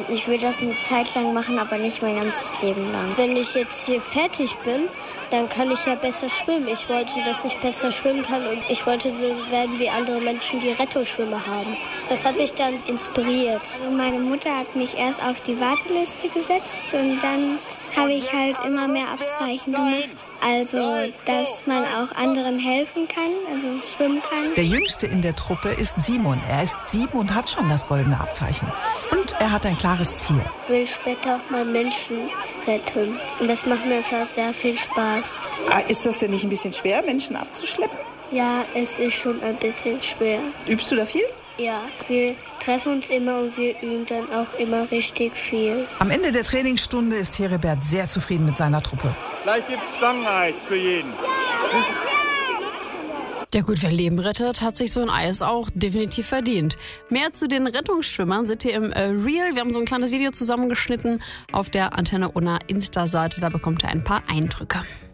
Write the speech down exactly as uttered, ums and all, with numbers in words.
Ich will das eine Zeit lang machen, aber nicht mein ganzes Leben lang. Wenn ich jetzt hier fertig bin, dann kann ich ja besser schwimmen. Ich wollte, dass ich besser schwimmen kann und ich wollte so werden wie andere Menschen, die Rettungsschwimmer haben. Das hat mich dann inspiriert. Meine Mutter hat mich erst auf die Warteliste gesetzt und dann habe ich halt immer mehr Abzeichen gemacht. Also, dass man auch anderen helfen kann, also schwimmen kann. Der Jüngste in der Truppe ist Simon. Er ist sieben und hat schon das goldene Abzeichen. Und er hat ein klares Ziel. Ich will später auch mal Menschen retten. Und das macht mir einfach sehr viel Spaß. Ah, ist das denn nicht ein bisschen schwer, Menschen abzuschleppen? Ja, es ist schon ein bisschen schwer. Übst du da viel? Ja, wir treffen uns immer und wir üben dann auch immer richtig viel. Am Ende der Trainingsstunde ist Heribert sehr zufrieden mit seiner Truppe. Vielleicht gibt es Stangeneis für jeden. Ja gut, wer Leben rettet, hat sich so ein Eis auch definitiv verdient. Mehr zu den Rettungsschwimmern seht ihr im äh, Reel. Wir haben so ein kleines Video zusammengeschnitten auf der Antenne Unna Insta-Seite. Da bekommt ihr ein paar Eindrücke.